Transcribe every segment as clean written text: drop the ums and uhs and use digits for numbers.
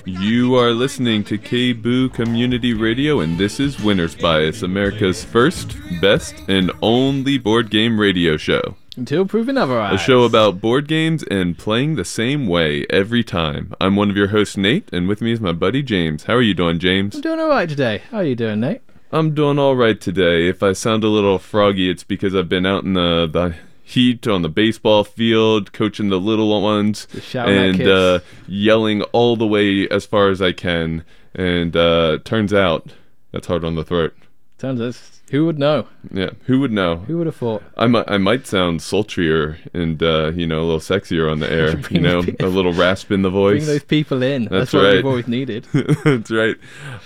You are listening to KBOO Community Radio, and this is Winner's Bias, America's first, best, and only board game radio show. Until proven otherwise. A show about board games and playing the same way every time. I'm one of your hosts, Nate, and with me is my buddy, James. How are you doing, James? I'm doing alright today. How are you doing, Nate? I'm doing alright today. If I sound a little froggy, it's because I've been out in the heat on the baseball field, coaching the little ones, and yelling all the way as far as I can. And turns out that's hard on the throat. Turns out, who would know? Yeah, who would know? Who would have thought? I might sound sultrier and a little sexier on the air. A little rasp in the voice. Bring those people in. That's what right. we've always needed. That's right.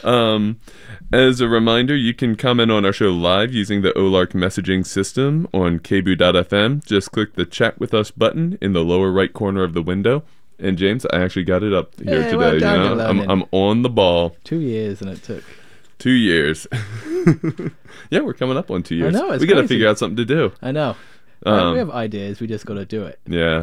As a reminder, you can comment on our show live using the OLARC messaging system on kboo.fm. Just click the chat with us button in the lower right corner of the window. And James, I actually got it up here today. Well done, I'm on the ball. 2 years and it took. 2 years. Yeah, we're coming up on 2 years. I know, it's we got to crazy. figure out something to do. I know. We have ideas. We just got to do it. Yeah.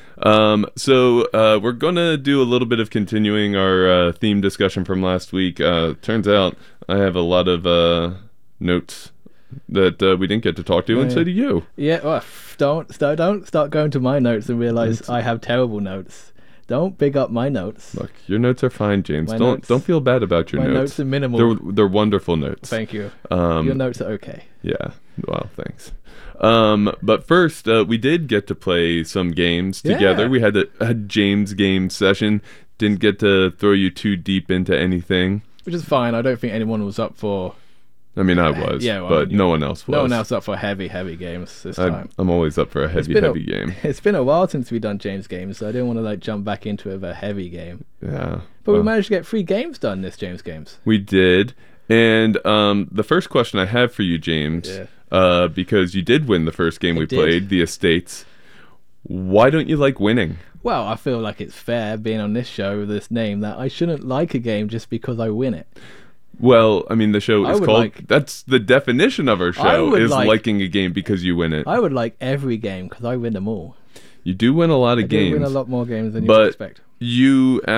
So we're going to do a little bit of continuing our theme discussion from last week. Turns out I have a lot of notes that we didn't get to talk to, and so do you. Yeah, well, don't start going to my notes and realize I have terrible notes. Don't big up my notes. Look, your notes are fine, James. My Don't feel bad about your My notes. notes are minimal. They're wonderful notes. Thank you. Your notes are okay. Yeah. Well, thanks. But first, we did get to play some games together. Yeah. We had a James game session. Didn't get to throw you too deep into anything. Which is fine. I don't think anyone was up for... I mean, I was, but no one else was. No one else up for heavy games this time. I'm always up for a heavy game. It's been a while since we've done James games, so I didn't want to jump back into it with a heavy game. Yeah. But we managed to get 3 games done this James games. We did. And the first question I have for you, James, because you did win the first game we played, the Estates. Why don't you like winning? Well, I feel like it's fair, being on this show with this name, that I shouldn't like a game just because I win it. Well, I mean, the show is called... that's the definition of our show, is liking a game because you win it. I would like every game because I win them all. You do win a lot of games. I do win a lot more games than you would expect. You